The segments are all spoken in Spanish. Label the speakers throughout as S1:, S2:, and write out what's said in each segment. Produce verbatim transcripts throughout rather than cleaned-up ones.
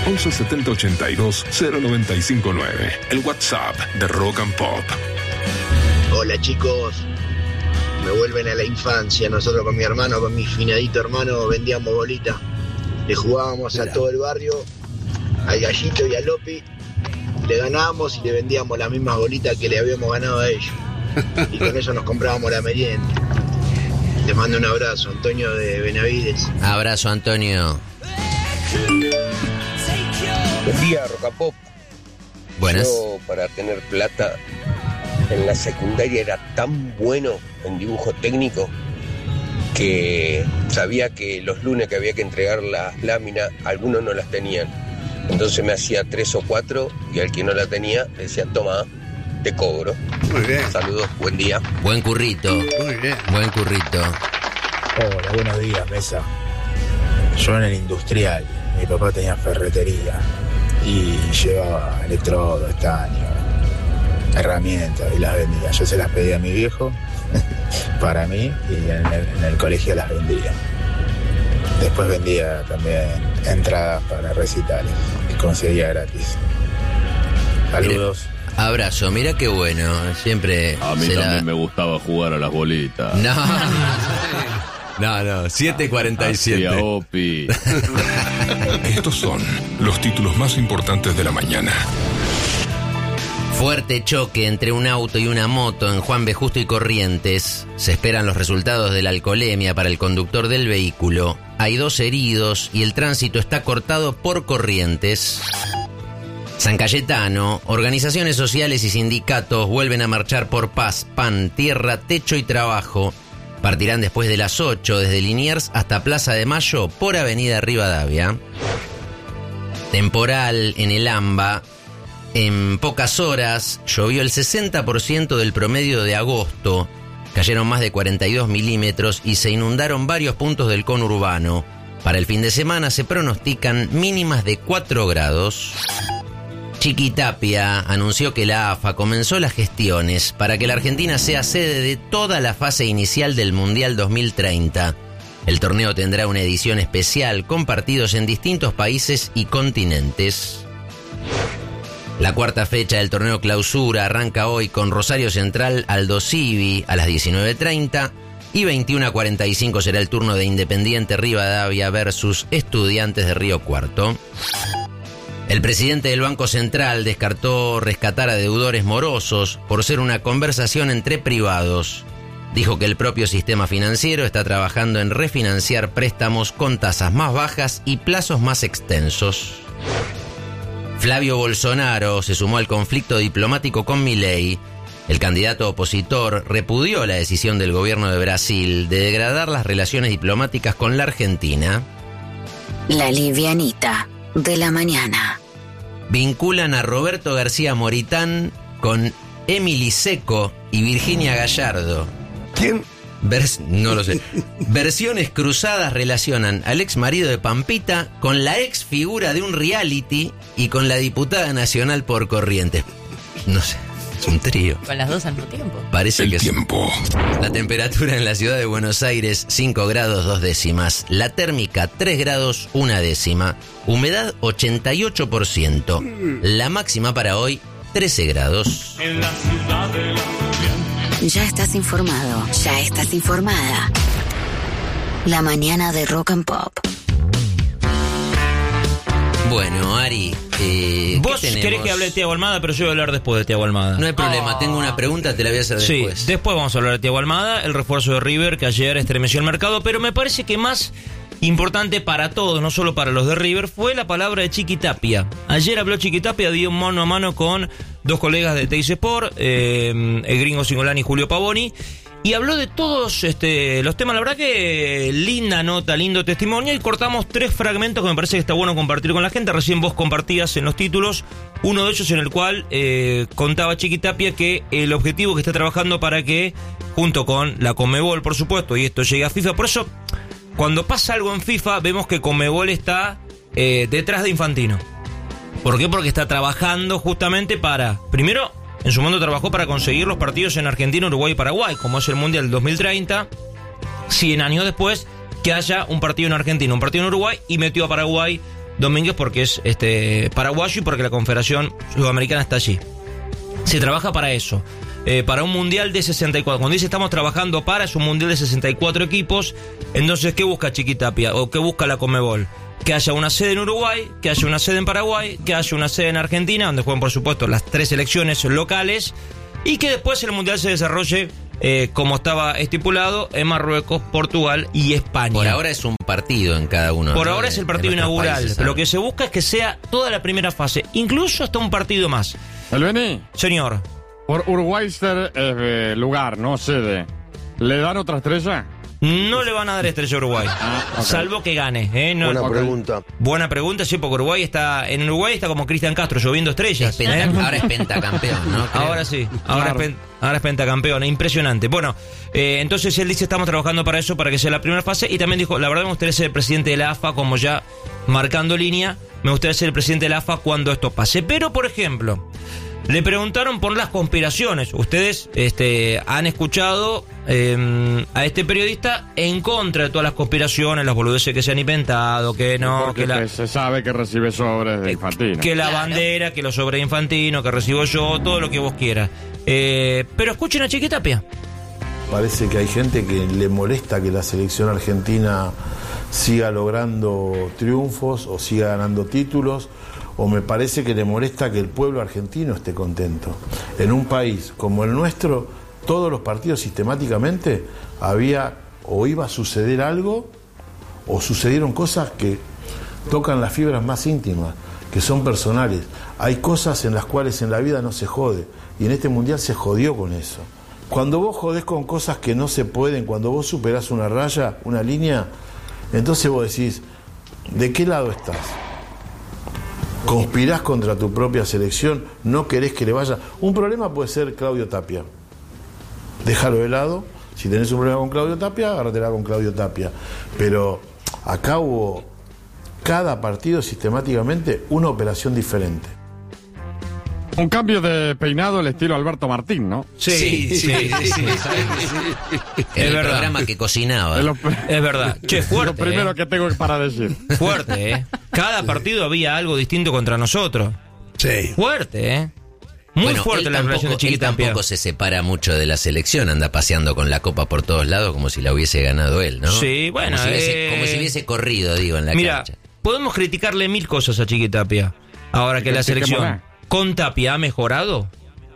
S1: once setenta ochenta y dos cero noventa y cinco nueve. El WhatsApp de Rock and Pop.
S2: Hola chicos, me vuelven a la infancia. Nosotros con mi hermano, con mi finadito hermano, vendíamos bolitas. Le jugábamos a todo el barrio, al Gallito y a Lopi. Le ganábamos y le vendíamos las mismas bolitas que le habíamos ganado a ellos. Y con eso nos comprábamos la merienda. Te mando un abrazo, Antonio de Benavides.
S3: Abrazo, Antonio.
S4: Buen día, Rocapop.
S3: Buenas.
S4: Yo, para tener plata, en la secundaria era tan bueno en dibujo técnico que sabía que los lunes que había que entregar las láminas, algunos no las tenían. Entonces me hacía tres o cuatro y al que no la tenía le decía, toma, te cobro.
S5: Muy bien.
S4: Saludos, buen día.
S3: Buen currito.
S5: Muy bien.
S3: Buen currito.
S6: Hola, buenos días, mesa. Yo en el industrial, mi papá tenía ferretería y llevaba electrodo, estaño, herramientas y las vendía. Yo se las pedía a mi viejo para mí y en el, en el colegio las vendía. Después vendía también entradas para recitales que conseguía gratis. Saludos.
S3: Mira, abrazo, mira qué bueno. Siempre.
S7: A mí
S3: será...
S7: también me gustaba jugar a las bolitas.
S3: No. No, no, siete cuarenta y siete.
S7: Hacía Opi.
S1: Estos son los títulos más importantes de la mañana.
S3: Fuerte choque entre un auto y una moto en Juan B. Justo y Corrientes. Se esperan los resultados de la alcoholemia para el conductor del vehículo. Hay dos heridos y el tránsito está cortado por Corrientes. San Cayetano, organizaciones sociales y sindicatos vuelven a marchar por paz, pan, tierra, techo y trabajo. Partirán después de las ocho desde Liniers hasta Plaza de Mayo por Avenida Rivadavia. Temporal en el AMBA. En pocas horas llovió el sesenta por ciento del promedio de agosto. Cayeron más de cuarenta y dos milímetros y se inundaron varios puntos del conurbano. Para el fin de semana se pronostican mínimas de cuatro grados. Chiquitapia anunció que la A F A comenzó las gestiones para que la Argentina sea sede de toda la fase inicial del Mundial dos mil treinta. El torneo tendrá una edición especial con partidos en distintos países y continentes. La cuarta fecha del torneo Clausura arranca hoy con Rosario Central Aldo Civi a las diecinueve treinta y veintiuno a cuarenta y cinco será el turno de Independiente Rivadavia versus Estudiantes de Río Cuarto. El presidente del Banco Central descartó rescatar a deudores morosos por ser una conversación entre privados. Dijo que el propio sistema financiero está trabajando en refinanciar préstamos con tasas más bajas y plazos más extensos. Flavio Bolsonaro se sumó al conflicto diplomático con Milei. El candidato opositor repudió la decisión del gobierno de Brasil de degradar las relaciones diplomáticas con la Argentina.
S8: La livianita de la mañana.
S3: Vinculan a Roberto García Moritán con Emily Seco y Virginia Gallardo.
S5: ¿Quién?
S3: Vers- no lo sé. Versiones cruzadas relacionan al ex marido de Pampita con la ex figura de un reality y con la diputada nacional por Corrientes. No sé, es un trío.
S9: Con las dos al mismo tiempo.
S3: Parece
S1: El
S3: que
S1: tiempo.
S3: es. La temperatura en la ciudad de Buenos Aires, cinco grados dos décimas. La térmica, tres grados una décima. Humedad, ochenta y ocho por ciento. La máxima para hoy, trece grados.
S10: En la ciudad de la
S8: Ya estás informado, ya estás informada. La mañana de Rock and Pop.
S3: Bueno, Ari, eh,
S11: vos
S3: ¿qué
S11: querés que hable de Thiago Almada, pero yo voy a hablar después de Thiago Almada.
S3: No hay problema,
S11: oh.
S3: tengo una pregunta, te la voy a hacer después.
S11: Sí, después vamos a hablar de Thiago Almada, el refuerzo de River que ayer estremeció el mercado, pero me parece que más importante para todos, no solo para los de River, fue la palabra de Chiquitapia. Ayer habló Chiquitapia, dio un mano a mano con dos colegas de Teis Sport, eh, el gringo Singolani y Julio Pavoni, y habló de todos este, los temas. La verdad que linda nota, lindo testimonio, y cortamos tres fragmentos que me parece que está bueno compartir con la gente. Recién vos compartías en los títulos uno de ellos en el cual eh, contaba Chiquitapia que el objetivo que está trabajando para que, junto con la Conmebol, por supuesto, y esto llegue a FIFA, por eso cuando pasa algo en FIFA vemos que Conmebol está eh, detrás de Infantino. ¿Por qué? Porque está trabajando justamente para, primero, en su momento trabajó para conseguir los partidos en Argentina, Uruguay y Paraguay, como es el Mundial del dos mil treinta, cien años después, que haya un partido en Argentina, un partido en Uruguay, y metió a Paraguay Domínguez porque es este paraguayo y porque la Confederación Sudamericana está allí. Se trabaja para eso, eh, para un mundial de sesenta y cuatro. Cuando dice estamos trabajando para, es un mundial de sesenta y cuatro equipos. Entonces, ¿qué busca Chiquitapia? ¿O qué busca la Conmebol? Que haya una sede en Uruguay, que haya una sede en Paraguay, que haya una sede en Argentina, donde juegan por supuesto las tres selecciones locales, y que después el mundial se desarrolle eh, como estaba estipulado en Marruecos, Portugal y España.
S3: Por ahora es un partido en cada uno.
S11: Por
S3: ¿no?
S11: ahora
S3: de,
S11: es el partido inaugural.
S3: países,
S11: Lo que se busca es que sea toda la primera fase, incluso hasta un partido más.
S5: El Bení.
S11: Señor.
S5: Por Uruguay ser eh, lugar, no sede, ¿le dan otra estrella?
S11: No le van a dar estrella a Uruguay,
S5: ah, okay.
S11: salvo que gane. ¿eh? No,
S2: Buena
S11: okay.
S2: pregunta.
S11: Buena pregunta, sí, porque Uruguay está en Uruguay está como Cristian Castro, lloviendo estrellas.
S3: Es penta,
S11: ¿eh?
S3: Ahora es pentacampeón, ¿no? Creo.
S11: Ahora sí, ahora,
S5: Claro.
S11: es, pen, ahora es pentacampeón, impresionante. Bueno, eh, entonces él dice estamos trabajando para eso, para que sea la primera fase, y también dijo, la verdad me gustaría ser el presidente de la A F A, como ya marcando línea, me gustaría ser el presidente de la A F A cuando esto pase. Pero, por ejemplo, le preguntaron por las conspiraciones. Ustedes este, han escuchado eh, a este periodista en contra de todas las conspiraciones, las boludeces que se han inventado, que no,
S5: Porque
S11: que la,
S5: se sabe que recibe sobres de Infantino.
S11: que la
S8: Claro.
S11: bandera, que los sobre Infantino, que recibo yo, todo lo que vos quieras. Eh, pero escuchen a Chiquitapia.
S9: Parece que hay gente que le molesta que la selección argentina siga logrando triunfos o siga ganando títulos, o me parece que le molesta que el pueblo argentino esté contento. En un país como el nuestro, todos los partidos sistemáticamente había o iba a suceder algo o sucedieron cosas que tocan las fibras más íntimas, que son personales. Hay cosas en las cuales en la vida no se jode, y en este mundial se jodió con eso. Cuando vos jodés con cosas que no se pueden, cuando vos superás una raya, una línea, entonces vos decís, ¿de qué lado estás? ¿Conspirás contra tu propia selección? ¿No querés que le vaya? Un problema puede ser Claudio Tapia. Déjalo de lado. Si tenés un problema con Claudio Tapia, agárratela con Claudio Tapia. Pero acá hubo, cada partido sistemáticamente, una operación diferente.
S5: Un cambio de peinado al estilo Alberto Martín, ¿no?
S11: Sí, sí, sí. sí, sí.
S3: En el
S11: verdad.
S3: programa que cocinaba.
S5: Es lo,
S11: Es verdad. Che, fuerte.
S5: lo primero
S11: eh.
S5: que tengo para decir.
S11: Fuerte, ¿eh? Cada partido había algo distinto contra nosotros.
S10: Sí.
S11: Fuerte, ¿eh? Muy
S3: Bueno,
S11: fuerte
S3: él
S11: la relación de
S3: tampoco, él
S11: Chiquitapia.
S3: tampoco se separa mucho de la selección, anda paseando con la copa por todos lados como si la hubiese ganado él, ¿no?
S11: Sí, bueno,
S3: Como si hubiese,
S11: eh,
S3: como si hubiese corrido, digo, en la
S11: Mira,
S3: cancha.
S11: podemos criticarle mil cosas a Chiquitapia. Ahora que la selección con Tapia ha mejorado.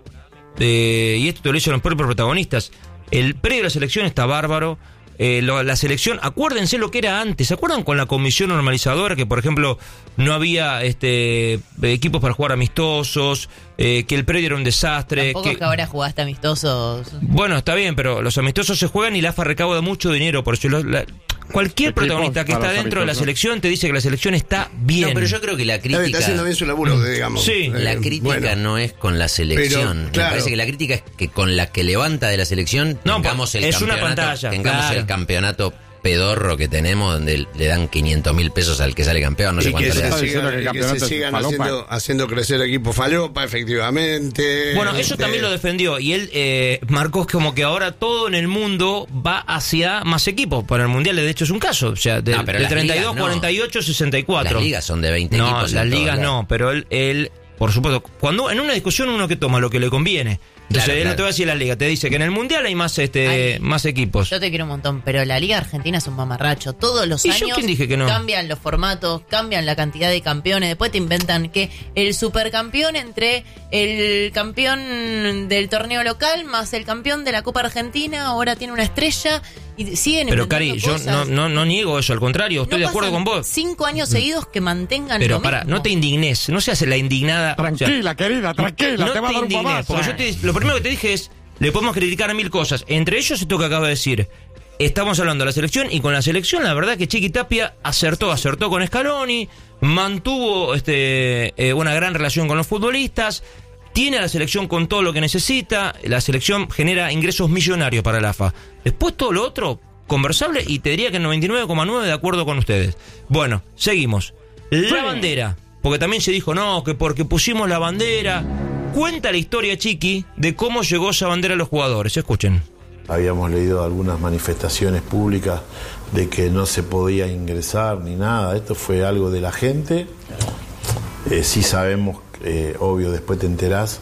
S11: Eh, y esto te lo dicen los propios protagonistas. El predio de la selección está bárbaro. Eh, lo, la selección, acuérdense lo que era antes. ¿Se acuerdan con la comisión normalizadora que, por ejemplo, no había este equipos para jugar amistosos, eh, que el predio era un desastre?
S12: Tampoco
S11: que,
S12: es que ahora jugaste amistosos.
S11: Bueno, está bien, pero los amistosos se juegan y la A F A recauda mucho dinero. Por eso lo- la- cualquier
S5: Equipos
S11: protagonista que
S5: para
S11: está
S5: los
S11: dentro de la
S5: amistosos.
S11: selección te dice que la selección está bien.
S3: No, pero yo creo que la
S10: Está, bien,
S3: crítica...
S10: está haciendo bien su laburo, digamos.
S11: Sí.
S3: La
S10: Eh,
S3: crítica
S10: bueno.
S3: no es con la selección.
S10: Pero,
S3: Me
S10: claro.
S3: parece que la crítica es que con la que levanta de la selección
S11: No,
S3: tengamos el
S11: es una
S3: campeonato,
S11: pantalla,
S3: tengamos
S11: claro.
S3: el campeonato pedorro que tenemos, donde le dan quinientos mil pesos al que sale campeón, no sé
S10: Y que
S3: cuánto le
S10: se,
S3: dan.
S5: Está
S10: siga-
S5: diciendo que el
S10: y que
S5: campeonato
S10: se
S5: es
S10: sigan
S5: falopa.
S10: haciendo, haciendo crecer el equipo falopa, efectivamente.
S11: Bueno, eso
S10: Este,
S11: también lo defendió y él eh, marcó como que ahora todo en el mundo va hacia más equipos. Para el Mundial, de hecho, es un caso. O sea, de,
S3: No, pero
S11: de
S3: las
S11: treinta y dos,
S3: ligas no.
S11: cuarenta y ocho, sesenta y cuatro.
S3: Las ligas son de veinte
S11: No,
S3: equipos. en
S11: las
S3: todos
S11: ligas
S3: lados.
S11: no, pero él, él, por supuesto, cuando en una discusión uno que toma lo que le conviene. Entonces
S3: Claro,
S11: él no
S3: claro.
S11: te va a decir la liga, te dice que en el Mundial hay más este
S12: Ay,
S11: más equipos.
S12: Yo te quiero un montón, pero la Liga Argentina es un mamarracho. Todos los
S11: ¿Y yo
S12: años
S11: quién dije que no?
S12: cambian los formatos, cambian la cantidad de campeones. Después te inventan que el supercampeón entre el campeón del torneo local más el campeón de la Copa Argentina ahora tiene una estrella y siguen
S11: Pero
S12: inventando
S11: Cari, yo
S12: cosas.
S11: no, no, no niego eso, al contrario, estoy
S12: No
S11: de acuerdo
S12: pasan
S11: con vos.
S12: Cinco años seguidos que mantengan
S11: Pero
S12: lo
S11: para,
S12: mismo.
S11: no te indignes, no seas la indignada. o sea,
S5: Tranquila, querida, tranquila,
S11: no
S5: te va a dar un
S11: indignes,
S5: bobazo.
S11: porque yo te- lo primero que te dije es, le podemos criticar a mil cosas, entre ellos esto que acaba de decir. Estamos hablando de la selección y con la selección la verdad que Chiquitapia acertó, acertó con Scaloni, mantuvo este eh, una gran relación con los futbolistas, tiene a la selección con todo lo que necesita, la selección genera ingresos millonarios para la A F A. Después todo lo otro, conversable, y te diría que el noventa y nueve coma nueve de acuerdo con ustedes. Bueno, seguimos. La bandera, porque también se dijo, no, que porque pusimos la bandera. Cuenta la historia, Chiqui, de cómo llegó esa bandera a los jugadores. Escuchen.
S9: habíamos leído algunas manifestaciones públicas de que no se podía ingresar ni nada. Esto fue algo de la gente. Eh, sí sabemos, eh, obvio, después te enterás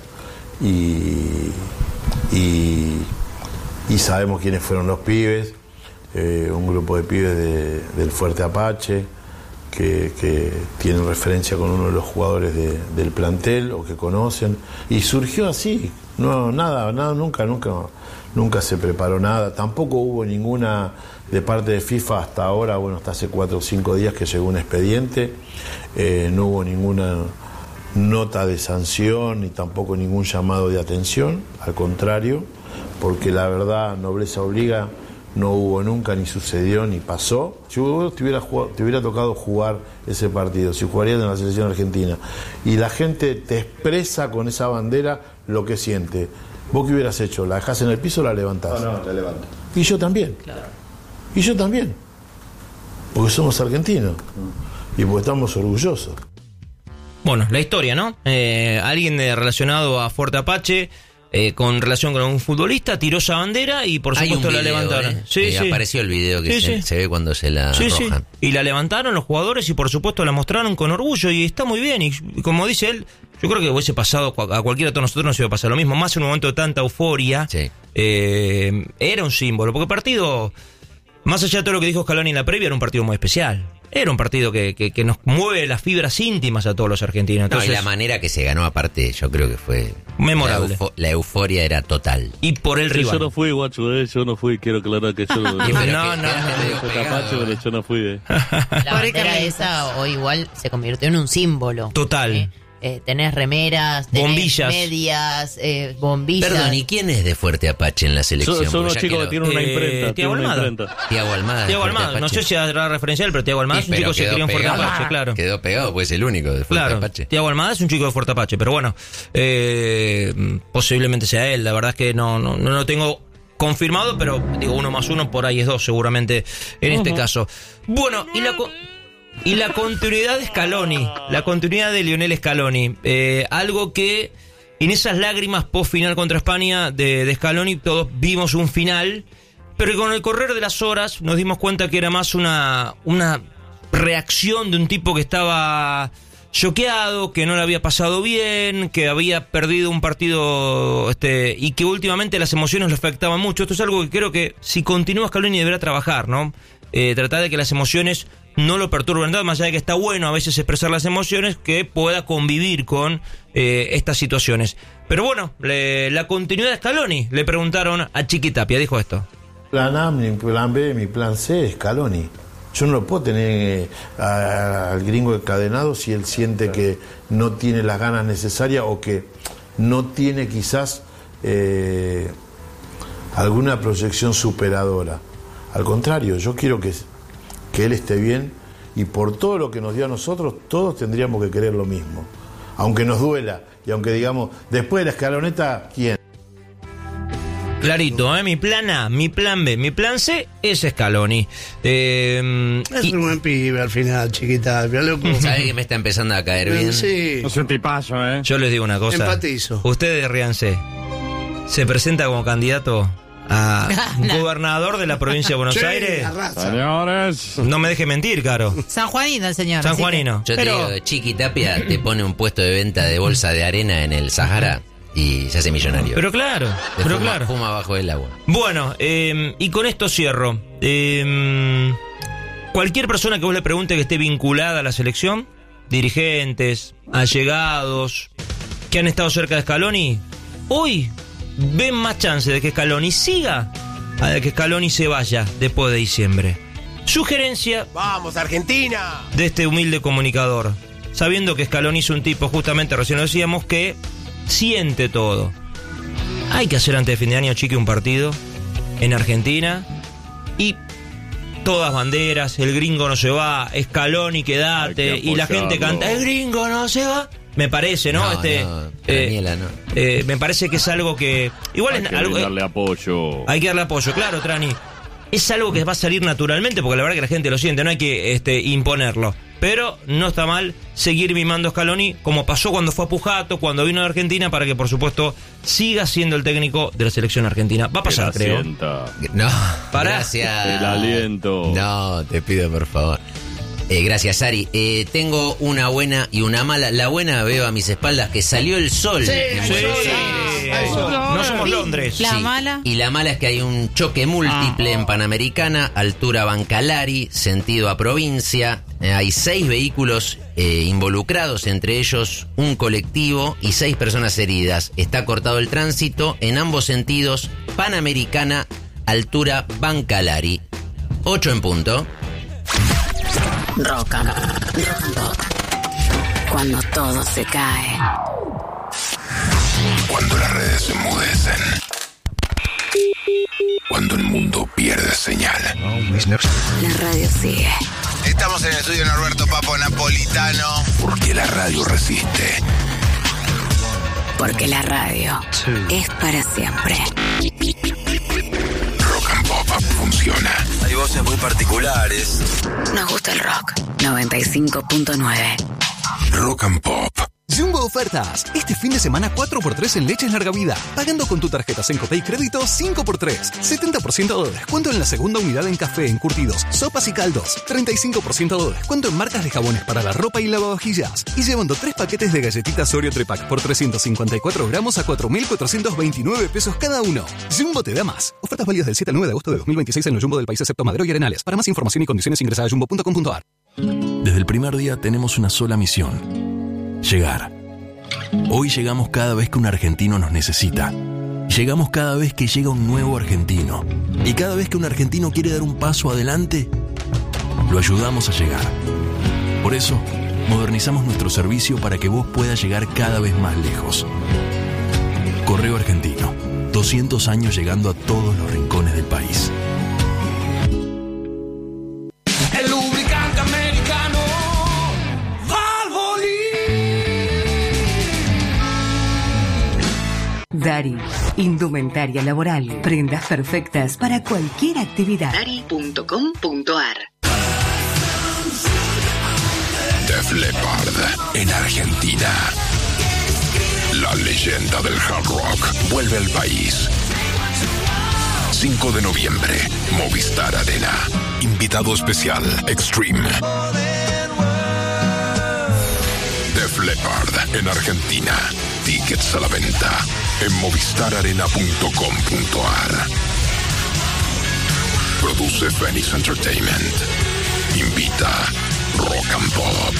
S9: y, y, y sabemos quiénes fueron los pibes. Eh, un grupo de pibes de, del Fuerte Apache que, que tienen referencia con uno de los jugadores de, del plantel o que conocen, y surgió así. No, nada, nada, nunca, nunca, nunca se preparó nada. Tampoco hubo ninguna de parte de FIFA hasta ahora, bueno, hasta hace cuatro o cinco días que llegó un expediente. Eh, no hubo ninguna nota de sanción ni tampoco ningún llamado de atención, al contrario, porque la verdad, nobleza obliga, no hubo nunca, ni sucedió, ni pasó. Si vos te hubiera, jugado, te hubiera tocado jugar ese partido, si jugarías en la selección argentina, y la gente te expresa con esa bandera lo que siente, ¿vos qué hubieras hecho? ¿La dejás en el piso o la levantás?
S13: No, no, la levanto.
S9: Y yo también.
S12: Claro.
S9: Y yo también. Porque somos argentinos. Y porque estamos orgullosos.
S11: Bueno, la historia, ¿no? Eh, alguien eh, relacionado a Fuerte Apache, eh, con relación con un futbolista, tiró esa bandera y por supuesto
S3: Hay un
S11: la
S3: video,
S11: levantaron.
S3: ¿eh?
S11: Sí,
S3: Eh,
S11: sí.
S3: Apareció el video que
S11: Sí,
S3: se,
S11: sí.
S3: se ve cuando se la
S11: Sí, sí.
S3: arrojan.
S11: Y la levantaron los jugadores y por supuesto la mostraron con orgullo y está muy bien. Y como dice él, yo creo que hubiese pasado a cualquiera de todos nosotros nos iba a pasar lo mismo. Más en un momento de tanta euforia.
S3: Sí.
S11: Eh, era un símbolo. Porque el partido, más allá de todo lo que dijo Scaloni en la previa, era un partido muy especial. Era un partido que, que, que nos mueve las fibras íntimas a todos los argentinos. Entonces,
S3: no, y la manera que se ganó aparte, yo creo que fue
S11: memorable.
S3: La, eufo- la euforia era total.
S11: Y por el
S7: Sí,
S11: rival.
S7: yo no fui, guacho, eh, yo no fui, quiero aclarar que yo
S3: Y pero
S11: no,
S3: que
S11: no,
S3: quedaste medio
S7: fui
S3: pegado,
S7: Tapache,
S3: ¿eh?
S7: pero yo no fui. Eh.
S12: La bandera esa o igual se convirtió en un símbolo.
S11: Total.
S12: ¿eh? Eh, tenés remeras, tenés
S11: Bombillas.
S12: medias, eh, bombillas.
S3: Perdón, ¿y quién es de Fuerte Apache en la selección?
S7: Son, son
S3: Porque
S7: unos
S3: ya
S7: chicos que
S3: quedó-
S7: tienen una
S11: Eh,
S7: imprenta.
S11: Tiago
S7: tienen una
S11: Almada.
S7: imprenta.
S3: Tiago Almada. de
S11: Tiago
S3: Fuerte
S11: Almada, no
S3: Apache.
S11: sé si hará referencial, pero Tiago Almada
S3: Sí,
S11: es un
S3: pero
S11: chico que se
S3: quedó
S11: crió en Fuerte
S3: pegado.
S11: Apache, claro.
S3: Quedó pegado, pues el único de Fuerte
S11: Claro,
S3: Apache.
S11: Tiago Almada es un chico de Fuerte Apache, pero bueno, eh, posiblemente sea él. La verdad es que no, no, no lo tengo confirmado, pero digo, uno más uno por ahí es dos, seguramente en este caso. Bueno, y la co- y la continuidad de Scaloni, la continuidad de Lionel Scaloni, eh, algo que en esas lágrimas post final contra España de, de Scaloni todos vimos un final, pero con el correr de las horas nos dimos cuenta que era más una una reacción de un tipo que estaba choqueado, que no le había pasado bien, que había perdido un partido este y que últimamente las emociones le afectaban mucho. Esto es algo que creo que si continúa Scaloni deberá trabajar, ¿no? Eh, tratar de que las emociones no lo perturben tanto, más allá de que está bueno a veces expresar las emociones, que pueda convivir con eh, estas situaciones. Pero bueno, le- la continuidad de Scaloni, le preguntaron a Chiqui Tapia, dijo esto.
S9: Plan A, mi plan B, mi plan C es Scaloni. Yo no lo puedo tener eh, a- al gringo encadenado si él siente que no tiene las ganas necesarias o que no tiene quizás eh, alguna proyección superadora. Al contrario, yo quiero que, que él esté bien, y por todo lo que nos dio a nosotros, todos tendríamos que querer lo mismo. Aunque nos duela y aunque digamos, después de la escaloneta, ¿quién?
S11: Clarito, ¿eh? Mi plan A, mi plan B, mi plan C es Scaloni. Eh,
S10: Es
S11: y-
S10: un buen pibe al final, chiquita. Loco.
S3: ¿Sabes que me está empezando a caer bien?
S10: Sí.
S5: Es un tipazo, ¿eh?
S11: yo les digo una cosa.
S10: Empatizo.
S11: Ustedes ríanse. Se presenta como candidato a gobernador de la provincia de Buenos
S10: Sí,
S11: Aires.
S10: arrasa.
S5: Señores.
S11: No me deje mentir, Caro.
S14: San Juanino el señor.
S11: San
S14: así que-
S11: Juanino.
S3: Yo
S11: Pero-
S3: te digo, Chiqui Tapia te pone un puesto de venta de bolsa de arena en el Sahara y se hace millonario.
S11: Pero claro,
S3: Te
S11: pero
S3: fuma,
S11: claro.
S3: fuma bajo el agua.
S11: Bueno, eh, y con esto cierro. Eh, cualquier persona que vos le pregunte que esté vinculada a la selección, dirigentes, allegados, que han estado cerca de Scaloni, hoy ven más chance de que Scaloni siga a de que Scaloni se vaya después de diciembre. Sugerencia
S10: ¡Vamos, Argentina!
S11: de este humilde comunicador, sabiendo que Scaloni es un tipo, justamente recién lo decíamos, que siente todo. Hay que hacer antes de fin de año, Chiqui, un partido en Argentina y todas banderas, el gringo no se va, Scaloni quédate,
S7: Hay que
S11: y la gente
S7: apoyarlo.
S11: canta, el gringo no se va. Me parece, ¿no?
S3: No,
S11: este,
S3: no,
S11: eh,
S3: Daniela, no.
S11: eh, me parece que es algo que igual
S7: Hay
S11: es
S7: que
S11: algo, eh,
S7: darle apoyo.
S11: hay que darle apoyo, claro, Trani. Es algo que va a salir naturalmente, porque la verdad que la gente lo siente, no hay que este, imponerlo. pero no está mal seguir mimando a Scaloni, como pasó cuando fue a Pujato, cuando vino de Argentina, para que por supuesto siga siendo el técnico de la selección argentina. Va a pasar,
S7: El
S11: creo.
S7: asiento.
S3: No,
S11: Pará.
S3: gracias.
S7: El aliento.
S3: No, te pido por favor. Eh, gracias, Ari. Eh, tengo una buena y una mala. La buena, veo a mis espaldas que salió el sol.
S11: Sí,
S3: en
S11: sí,
S3: Buenos
S11: sí.
S3: Aires.
S11: No somos Londres.
S12: La
S3: Sí.
S12: mala.
S3: Y la mala es que hay un choque múltiple en Panamericana, altura Bancalari, sentido a provincia. Eh, hay seis vehículos eh, involucrados, entre ellos un colectivo y seis personas heridas. Está cortado el tránsito en ambos sentidos, Panamericana, altura Bancalari. ocho en punto.
S8: Rock and, rock and pop. Cuando todo se cae.
S1: Cuando las redes se enmudecen. Cuando el mundo pierde señal.
S8: La radio sigue.
S10: Estamos en el estudio de Norberto Papo Napolitano.
S1: Porque la radio resiste.
S8: Porque la radio es para siempre.
S1: Rock and Pop funciona.
S10: Hay voces muy particulares.
S8: Nos gusta el rock. noventa y cinco punto nueve.
S1: Rock and Pop.
S13: Jumbo Ofertas. Este fin de semana cuatro por tres en leches larga vida. Pagando con tu tarjeta Sencope y crédito cinco por tres. setenta por ciento de descuento en la segunda unidad en café, encurtidos, sopas y caldos. treinta y cinco por ciento de descuento en marcas de jabones para la ropa y lavavajillas. Y llevando tres paquetes de galletitas Oreo Trepac por trescientos cincuenta y cuatro gramos a cuatro mil cuatrocientos veintinueve pesos cada uno. Jumbo te da más. Ofertas válidas del siete al nueve de agosto de dos mil veintiséis en los Jumbo del país excepto Madero y Arenales. Para más información y condiciones ingresa a jumbo punto com punto a r.
S14: Desde el primer día tenemos una sola misión. Llegar. Hoy llegamos cada vez que un argentino nos necesita. Llegamos cada vez que llega un nuevo argentino. Y cada vez que un argentino quiere dar un paso adelante, lo ayudamos a llegar. Por eso, modernizamos nuestro servicio para que vos puedas llegar cada vez más lejos. Correo Argentino. doscientos años llegando a todos los rincones del país.
S15: El lubricante americano Valvoline.
S16: Dari, indumentaria laboral, prendas perfectas para cualquier actividad.
S8: Dari punto com punto a r.
S1: Def Leppard en Argentina. La leyenda del hard rock vuelve al país. cinco de noviembre, Movistar Arena. Invitado especial, Extreme. Def Leppard en Argentina. Tickets a la venta en movistar arena punto com punto a r. Produce Phoenix Entertainment. Invita Rock and Pop.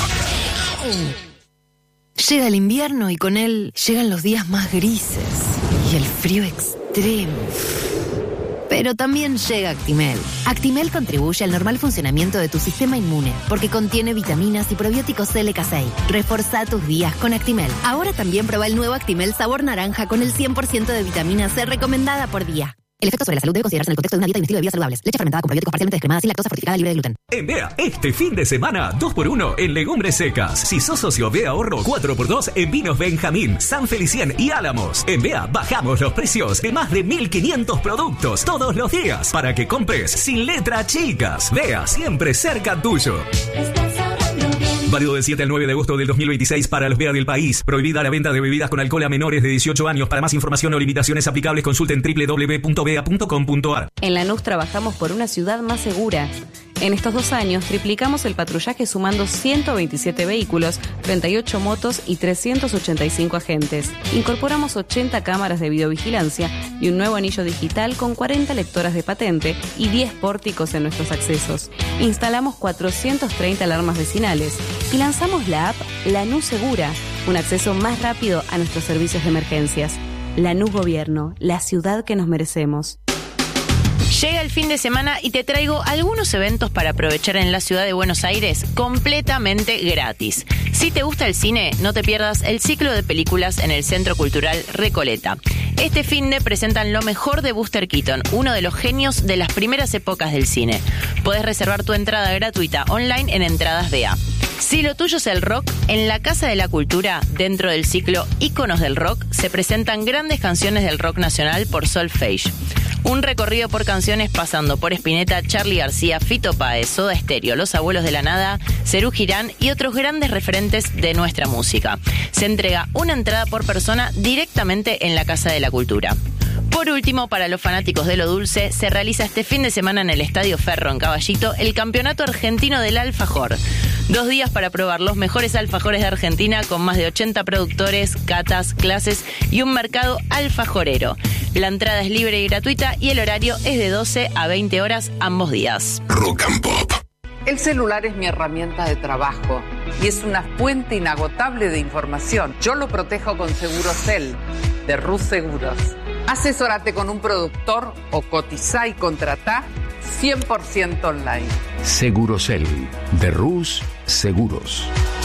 S8: Llega el invierno y con él llegan los días más grises y el frío extremo. Pero también llega Actimel. Actimel contribuye al normal funcionamiento de tu sistema inmune porque contiene vitaminas y probióticos L K seis. Reforza tus días con Actimel. Ahora también prueba el nuevo Actimel sabor naranja con el cien por ciento de vitamina C recomendada por día. El efecto sobre la salud debe considerarse en el contexto de una dieta y un estilo de vida saludables. Leche fermentada con probióticos parcialmente descremada sin lactosa fortificada libre de gluten.
S17: En Bea, este fin de semana, dos por uno en legumbres secas. Si sos socio Bea Ahorro, cuatro por dos en vinos Benjamín, San Feliciano y Álamos. En Bea bajamos los precios de más de mil quinientos productos todos los días para que compres sin letra chicas. Bea, siempre cerca tuyo. Válido del siete al nueve de agosto del dos mil veintiséis para los Bea del país. Prohibida la venta de bebidas con alcohol a menores de dieciocho años. Para más información o limitaciones aplicables, consulten doble u doble u doble u punto bea punto com punto a r.
S18: En Lanús trabajamos por una ciudad más segura. En estos dos años triplicamos el patrullaje sumando ciento veintisiete vehículos, treinta y ocho motos y trescientos ochenta y cinco agentes. Incorporamos ochenta cámaras de videovigilancia y un nuevo anillo digital con cuarenta lectoras de patente y diez pórticos en nuestros accesos. Instalamos cuatrocientas treinta alarmas vecinales y lanzamos la app Lanús Segura, un acceso más rápido a nuestros servicios de emergencias. Lanús Gobierno, la ciudad que nos merecemos.
S12: Llega el fin de semana y te traigo algunos eventos para aprovechar en la ciudad de Buenos Aires completamente gratis. Si te gusta el cine, no te pierdas el ciclo de películas en el Centro Cultural Recoleta. Este finde presentan lo mejor de Buster Keaton, uno de los genios de las primeras épocas del cine. Podés reservar tu entrada gratuita online en Entradas B A. Si lo tuyo es el rock, en la Casa de la Cultura, dentro del ciclo Íconos del Rock, se presentan grandes canciones del rock nacional por Solfege. Un recorrido por canciones pasando por Spinetta, Charly García, Fito Páez, Soda Stereo, Los Abuelos de la Nada, Serú Girán y otros grandes referentes de nuestra música. Se entrega una entrada por persona directamente en la Casa de la Cultura. Por último, para los fanáticos de lo dulce, se realiza este fin de semana en el Estadio Ferro, en Caballito, el Campeonato Argentino del Alfajor. Dos días para probar los mejores alfajores de Argentina con más de ochenta productores, catas, clases y un mercado alfajorero. La entrada es libre y gratuita y el horario es de doce a veinte horas ambos días.
S1: Rock and Pop.
S19: El celular es mi herramienta de trabajo y es una fuente inagotable de información. Yo lo protejo con Segurocel, de Rus Seguros. Asesórate con un productor o cotizá y contratá cien por ciento online.
S20: Segurocel, de Rus Seguros.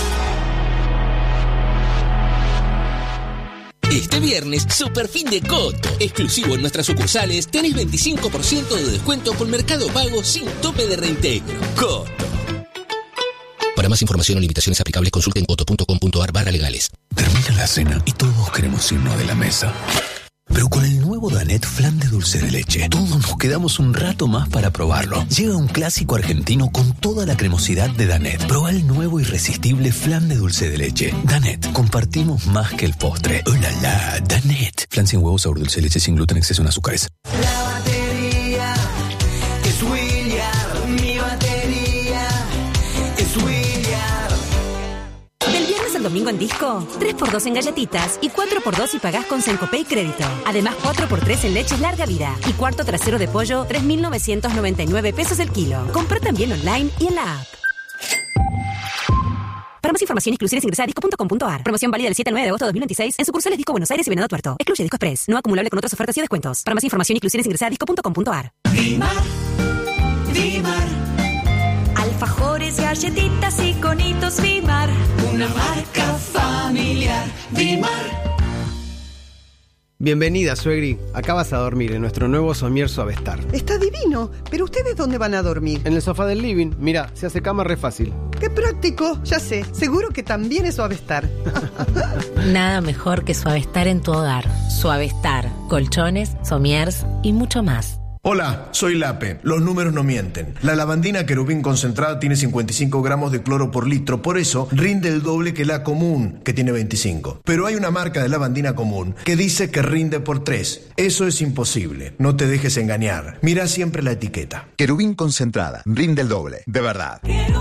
S21: Este viernes, super fin de Coto. Exclusivo en nuestras sucursales, tenés veinticinco por ciento de descuento por Mercado Pago sin tope de reintegro. Coto. Para más información o limitaciones aplicables, consulten coto punto com punto ar barra legales.
S22: Termina la cena y todos queremos irnos de la mesa. Pero con el nuevo Danet Flan de dulce de leche, todos nos quedamos un rato más para probarlo. Llega un clásico argentino con toda la cremosidad de Danet. Proba el nuevo irresistible Flan de dulce de leche. Danet, compartimos más que el postre. ¡Oh, la, la! Danet. Flan sin huevos, sabor dulce de leche, sin gluten, exceso en azúcares.
S15: La batería es William. Mi batería es William.
S23: Del viernes al domingo en Disco, tres por dos en galletitas y cuatro por dos si pagás con Sencopay Crédito. Además, cuatro por tres en leches larga vida. Y cuarto trasero de pollo, tres mil novecientos noventa y nueve pesos el kilo. Compra también online y en la app. Para más información, exclusiones ingresa a disco punto com punto ar. Promoción válida del siete al nueve de agosto de dos mil veintiséis en sucursales Disco Buenos Aires y Venado Tuerto. Excluye Disco Express. No acumulable con otras ofertas y descuentos. Para más información, exclusiones ingresa a disco punto com punto ar.
S15: Dimar, Dimar.
S23: Alfajores, galletitas y conitos Dimar.
S15: Una marca familiar. Dimar.
S24: Bienvenida, suegri. Acá vas a dormir en nuestro nuevo somier Suavestar.
S25: Está divino. ¿Pero ustedes dónde van a dormir?
S24: En el sofá del living. Mira, se hace cama re fácil.
S25: ¡Qué práctico! Ya sé. Seguro que también es Suavestar.
S26: Nada mejor que Suavestar en tu hogar. Suavestar. Colchones, somiers y mucho más.
S27: Hola, soy Lape. Los números no mienten. La lavandina Querubín concentrada tiene cincuenta y cinco gramos de cloro por litro, por eso rinde el doble que la común, que tiene veinticinco. Pero hay una marca de lavandina común que dice que rinde por tres. Eso es imposible. No te dejes engañar. Mira siempre la etiqueta.
S28: Querubín concentrada. Rinde el doble. De verdad.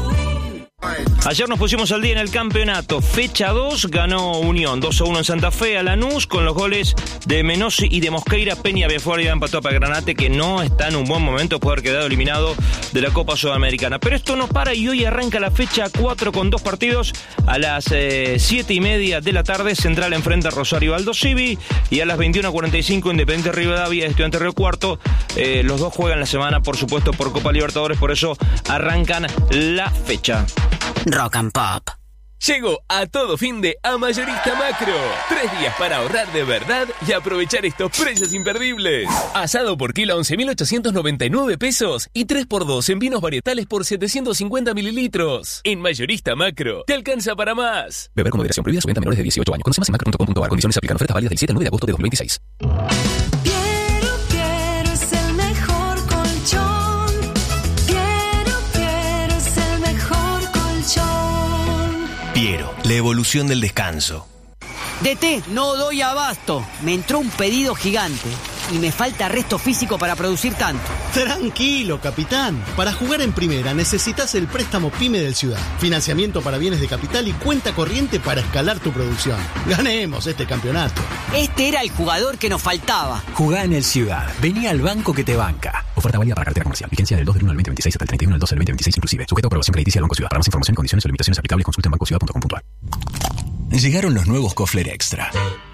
S11: Ayer nos pusimos al día en el campeonato. Fecha dos, ganó Unión dos a uno en Santa Fe a Lanús con los goles de Menossi y de Mosqueira. Peña Biafuera empató para Granate, que no está en un buen momento, puede haber quedado eliminado de la Copa Sudamericana. Pero esto no para y hoy arranca la fecha cuatro con dos partidos. A las eh, siete y media de la tarde, Central enfrenta a Rosario Aldo Civi y a las veintiuno cuarenta y cinco Independiente Rivadavia, Estudiantes Río Cuarto. Eh, los dos juegan la semana, por supuesto, por Copa Libertadores, por eso arrancan la fecha.
S26: Rock and Pop.
S29: Llegó a todo fin de a Mayorista Macro. Tres días para ahorrar de verdad y aprovechar estos precios imperdibles. Asado por kilo a once mil ochocientos noventa y nueve pesos y tres por dos en vinos varietales por setecientos cincuenta mililitros. En Mayorista Macro, te alcanza para más.
S14: Beber con moderación, prohibida su venta a menores de dieciocho años. Conoce más en macro punto com punto ar. Condiciones aplican. Ofertas válidas del siete al nueve de agosto de dos mil veintiséis.
S15: Quiero, quiero, es el mejor colchón. Quiero, quiero, es el mejor colchón.
S30: Piero, la evolución del descanso.
S31: D T, no doy abasto. Me entró un pedido gigante y me falta resto físico para producir tanto.
S32: Tranquilo, capitán. Para jugar en primera necesitas el préstamo PYME del Ciudad. Financiamiento para bienes de capital y cuenta corriente para escalar tu producción. Ganemos este campeonato.
S31: Este era el jugador que nos faltaba.
S33: Jugá en el Ciudad. Vení al banco que te banca.
S14: Oferta válida para cartera comercial. Vigencia del dos del uno al veinte veintiséis hasta el treinta y uno del doce del veinte veintiséis inclusive. Sujeto a aprobación crediticia del Banco Ciudad. Para más información y condiciones o limitaciones aplicables, consulta en banco ciudad punto com punto ar.
S20: Llegaron los nuevos Kofler Extra.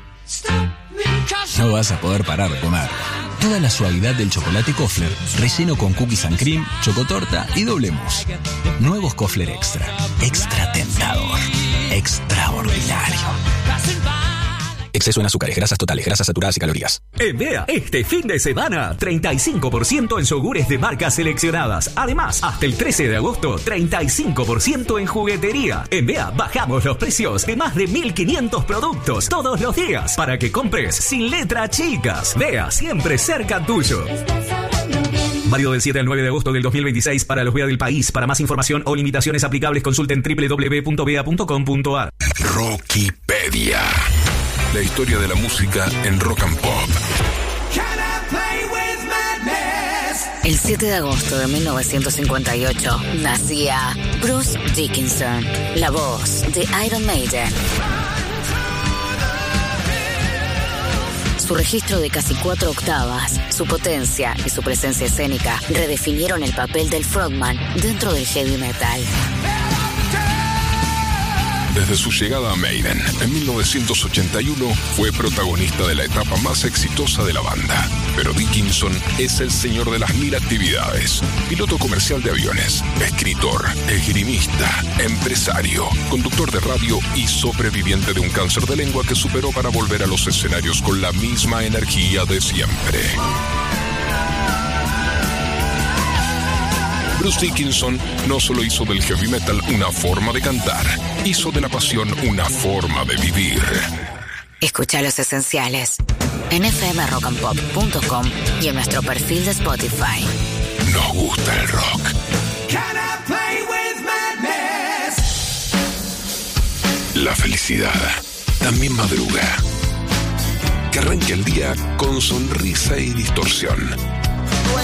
S20: No vas a poder parar de comer. Toda la suavidad del chocolate Kofler, relleno con cookies and cream, chocotorta y doble mousse. Nuevos Kofler Extra. Extra tentador. Extraordinario. Exceso en azúcares, grasas totales, grasas saturadas y calorías.
S2: En Bea, este fin de semana, treinta y cinco por ciento en yogures de marcas seleccionadas. Además, hasta el trece de agosto, treinta y cinco por ciento en juguetería. En Bea, bajamos los precios de más de mil quinientos productos todos los días para que compres sin letra chicas. Bea, siempre cerca tuyo. Válido del siete al nueve de agosto del dos mil veintiséis para los Bea del país. Para más información o limitaciones aplicables, consulten doble u doble u doble u punto bea punto com punto a r.
S1: Rockipedia. La historia de la música en rock and pop.
S3: El siete de agosto de mil novecientos cincuenta y ocho nacía Bruce Dickinson, la voz de Iron Maiden. Su registro de casi cuatro octavas, su potencia y su presencia escénica redefinieron el papel del frontman dentro del heavy metal.
S1: Desde su llegada a Maiden en mil novecientos ochenta y uno fue protagonista de la etapa más exitosa de la banda. Pero Dickinson es el señor de las mil actividades. Piloto comercial de aviones, escritor, esgrimista, empresario, conductor de radio y sobreviviente de un cáncer de lengua que superó para volver a los escenarios con la misma energía de siempre. Bruce Dickinson no solo hizo del heavy metal una forma de cantar, hizo de la pasión una forma de vivir.
S3: Escucha Los Esenciales en f m rock and pop punto com y en nuestro perfil de Spotify.
S1: Nos gusta el rock. La felicidad también madruga. Que arranque el día con sonrisa y distorsión.